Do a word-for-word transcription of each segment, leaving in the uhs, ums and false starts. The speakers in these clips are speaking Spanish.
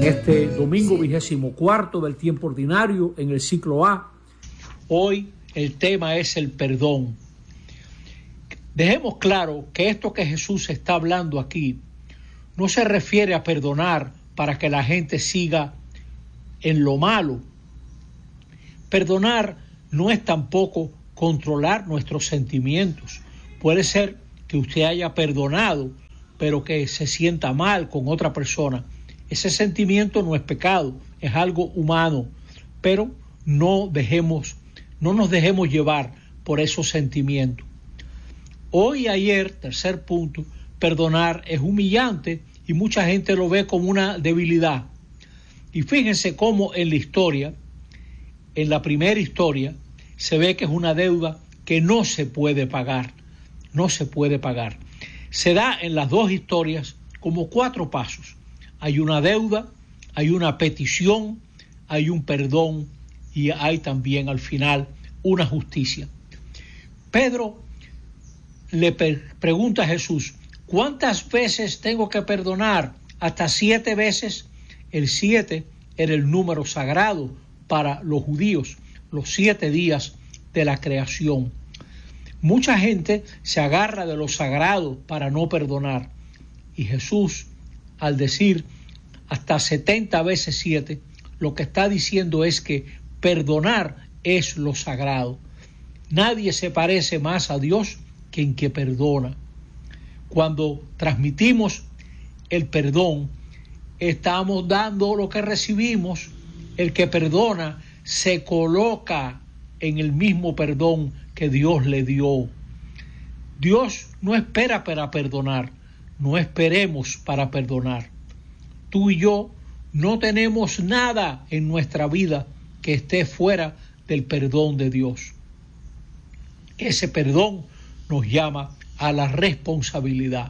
en este domingo vigésimo cuarto del tiempo ordinario en el ciclo A. Hoy el tema es el perdón. Dejemos claro que esto que Jesús está hablando aquí no se refiere a perdonar para que la gente siga en lo malo. Perdonar no es tampoco controlar nuestros sentimientos. Puede ser que usted haya perdonado, pero que se sienta mal con otra persona. Ese sentimiento no es pecado, es algo humano, pero no dejemos, no nos dejemos llevar por esos sentimientos. Hoy y ayer, tercer punto, perdonar es humillante y mucha gente lo ve como una debilidad. Y fíjense cómo en la historia, en la primera historia, se ve que es una deuda que no se puede pagar, no se puede pagar. Se da en las dos historias como cuatro pasos. Hay una deuda, hay una petición, hay un perdón y hay también al final una justicia. Pedro le pregunta a Jesús, ¿cuántas veces tengo que perdonar? Hasta siete veces. El siete era el número sagrado para los judíos, los siete días de la creación. Mucha gente se agarra de lo sagrado para no perdonar. Y Jesús, al decir hasta setenta veces siete, lo que está diciendo es que perdonar es lo sagrado. Nadie se parece más a Dios que en que perdona. Cuando transmitimos el perdón, estamos dando lo que recibimos. El que perdona se coloca en el mismo perdón que Dios le dio. Dios no espera para perdonar, no esperemos para perdonar. Tú y yo no tenemos nada en nuestra vida que esté fuera del perdón de Dios. Ese perdón nos llama a la responsabilidad.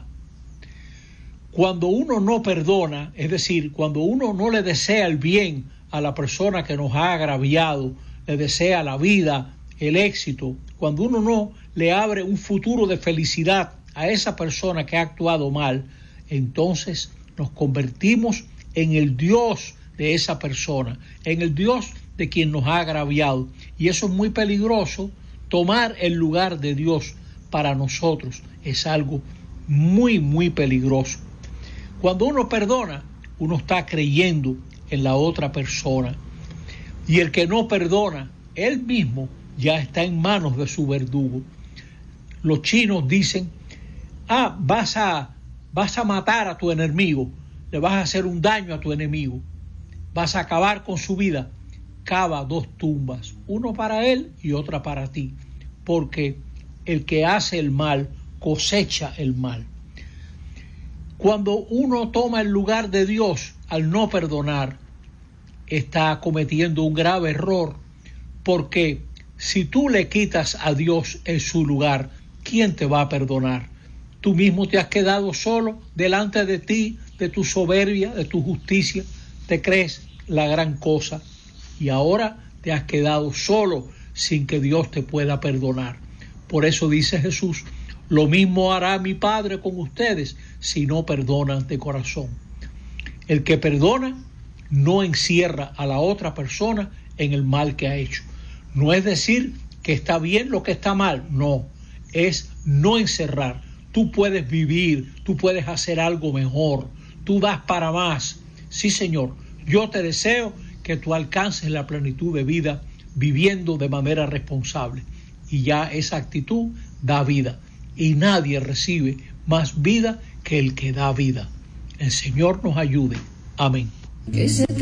Cuando uno no perdona, es decir, cuando uno no le desea el bien a la persona que nos ha agraviado, le desea la vida, el éxito, cuando uno no le abre un futuro de felicidad a esa persona que ha actuado mal, entonces nos convertimos en el Dios de esa persona, en el Dios de quien nos ha agraviado. Y eso es muy peligroso. Tomar el lugar de Dios para nosotros es algo muy, muy peligroso. Cuando uno perdona, uno está creyendo en la otra persona. Y el que no perdona, él mismo ya está en manos de su verdugo. Los chinos dicen, ah, vas a, vas a matar a tu enemigo, le vas a hacer un daño a tu enemigo, vas a acabar con su vida. Cava dos tumbas, uno para él y otra para ti, porque el que hace el mal cosecha el mal. Cuando uno toma el lugar de Dios al no perdonar, está cometiendo un grave error, porque si tú le quitas a Dios en su lugar, ¿quién te va a perdonar? Tú mismo te has quedado solo delante de ti, de tu soberbia, de tu justicia, te crees la gran cosa y ahora te has quedado solo sin que Dios te pueda perdonar. Por eso dice Jesús, lo mismo hará mi Padre con ustedes si no perdonan de corazón. El que perdona no encierra a la otra persona en el mal que ha hecho. No es decir que está bien lo que está mal, no, es no encerrar. Tú puedes vivir, tú puedes hacer algo mejor, tú das para más. Sí, Señor, yo te deseo que tú alcances la plenitud de vida viviendo de manera responsable. Y ya esa actitud da vida. Y nadie recibe más vida que el que da vida. El Señor nos ayude. Amén.